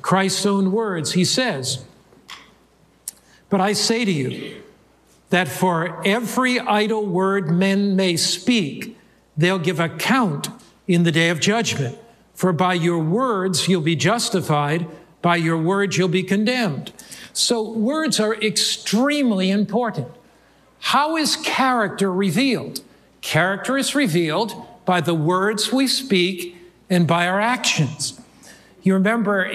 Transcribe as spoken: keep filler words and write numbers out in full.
Christ's own words. He says, "But I say to you that for every idle word men may speak, they'll give account in the day of judgment. For by your words you'll be justified, by your words you'll be condemned." So words are extremely important. How is character revealed? Character is revealed by the words we speak and by our actions. You remember